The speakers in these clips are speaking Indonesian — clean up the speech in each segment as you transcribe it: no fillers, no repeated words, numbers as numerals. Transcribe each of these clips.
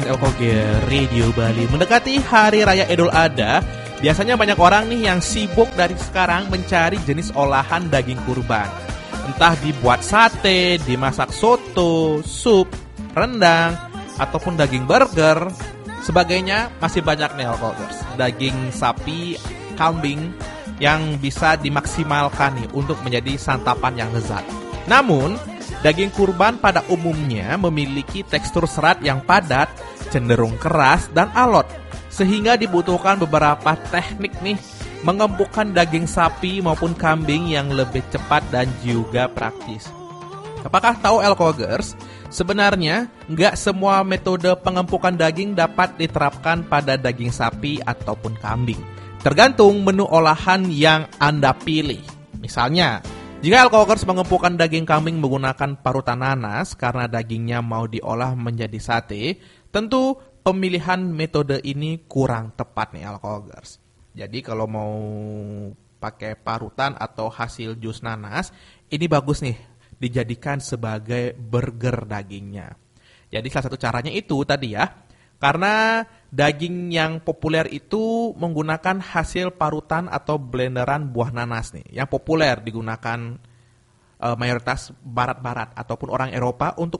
LKG Radio Bali. Mendekati Hari Raya Idul Adha, biasanya banyak orang nih yang sibuk dari sekarang mencari jenis olahan daging kurban. Entah dibuat sate, dimasak soto, sup, rendang, ataupun daging burger. Sebagainya masih banyak nih LKGers. Daging sapi, kambing yang bisa dimaksimalkan nih untuk menjadi santapan yang lezat. Namun, daging kurban pada umumnya memiliki tekstur serat yang padat, cenderung keras dan alot, sehingga dibutuhkan beberapa teknik nih mengempukkan daging sapi maupun kambing yang lebih cepat dan juga praktis. Apakah tahu LKGers, sebenarnya nggak semua metode pengempukan daging dapat diterapkan pada daging sapi ataupun kambing. Tergantung menu olahan yang Anda pilih. Misalnya, jika LKGers mengempukkan daging kambing menggunakan parutan nanas karena dagingnya mau diolah menjadi sate, tentu pemilihan metode ini kurang tepat nih LKGers. Jadi kalau mau pakai parutan atau hasil jus nanas, ini bagus nih dijadikan sebagai burger dagingnya. Jadi salah satu caranya itu tadi ya, karena daging yang populer itu menggunakan hasil parutan atau blenderan buah nanas nih, yang populer digunakan mayoritas barat-barat ataupun orang Eropa untuk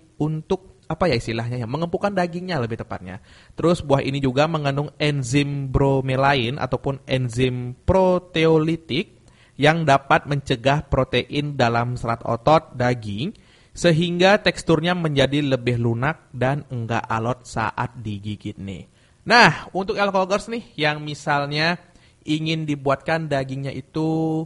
mengempukkan dagingnya lebih tepatnya. Terus buah ini juga mengandung enzim bromelain ataupun enzim proteolitik yang dapat mencegah protein dalam serat otot daging sehingga teksturnya menjadi lebih lunak dan enggak alot saat digigit nih. Nah, untuk LKGers nih yang misalnya ingin dibuatkan dagingnya itu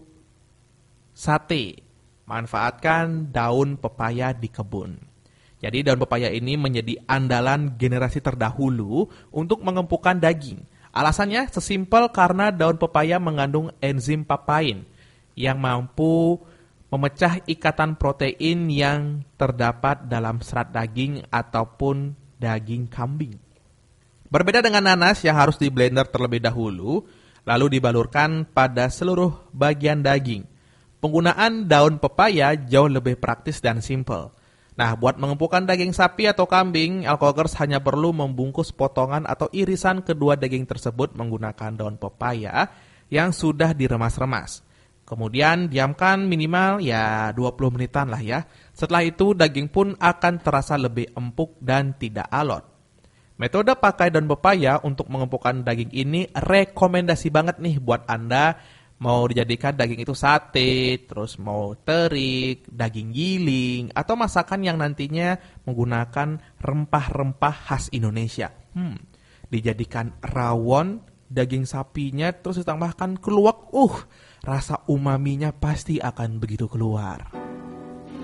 sate, manfaatkan daun pepaya di kebun. Jadi daun pepaya ini menjadi andalan generasi terdahulu untuk mengempukkan daging. Alasannya sesimpel karena daun pepaya mengandung enzim papain yang mampu memecah ikatan protein yang terdapat dalam serat daging ataupun daging kambing. Berbeda dengan nanas yang harus di blender terlebih dahulu, lalu dibalurkan pada seluruh bagian daging. Penggunaan daun pepaya jauh lebih praktis dan simpel. Nah, buat mengempukkan daging sapi atau kambing, LKGers hanya perlu membungkus potongan atau irisan kedua daging tersebut menggunakan daun pepaya yang sudah diremas-remas. Kemudian diamkan minimal 20 menitan lah ya. Setelah itu daging pun akan terasa lebih empuk dan tidak alot. Metode pakai daun pepaya untuk mengempukkan daging ini rekomendasi banget nih buat Anda mau dijadikan daging itu sate, terus mau terik, daging giling, atau masakan yang nantinya menggunakan rempah-rempah khas Indonesia. Dijadikan rawon, daging sapinya, terus ditambahkan keluak, rasa umaminya pasti akan begitu keluar.